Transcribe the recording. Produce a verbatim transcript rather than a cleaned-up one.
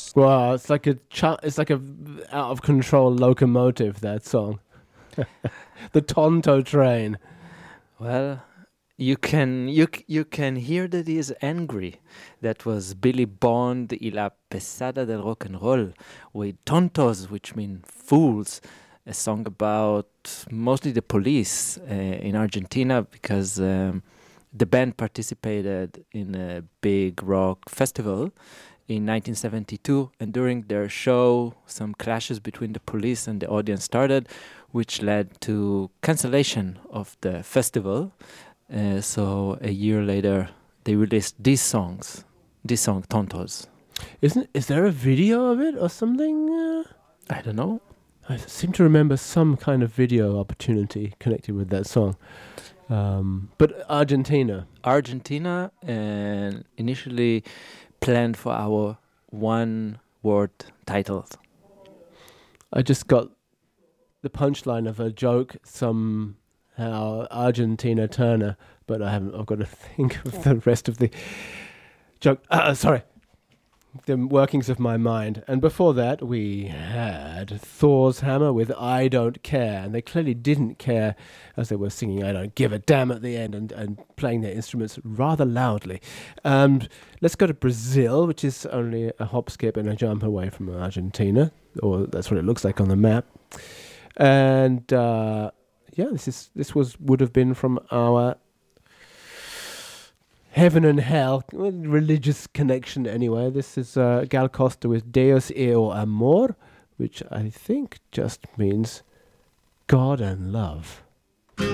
Wow, it's like a ch- it's like a v- out of control locomotive. That song, the Tonto train. Well, you can you c- you can hear that he is angry. That was Billy Bond y la pesada del rock and roll with tontos, which mean fools. A song about mostly the police uh, in Argentina because um, the band participated in a big rock festival in nineteen seventy-two, and during their show, some clashes between the police and the audience started, which led to cancellation of the festival. Uh, so a year later, they released these songs, this song Tontos. Isn't is there a video of it or something? Uh, I don't know. I seem to remember some kind of video opportunity connected with that song. Um, but Argentina. Argentina, and initially planned for our one word titles. I just got the punchline of a joke somehow Argentina Turner, but I haven't. I've got to think of the rest of the joke. Uh, sorry, the workings of my mind. And before that, we had Thor's Hammer with "I Don't Care," and they clearly didn't care as they were singing "I Don't Give a Damn" at the end and, and playing their instruments rather loudly. Um, let's go to Brazil, which is only a hop, skip, and a jump away from Argentina, or that's what it looks like on the map. And uh, yeah, this is this was would have been from our Heaven and Hell religious connection anyway. This is uh, Gal Costa with Deus e o Amor, which I think just means God and love.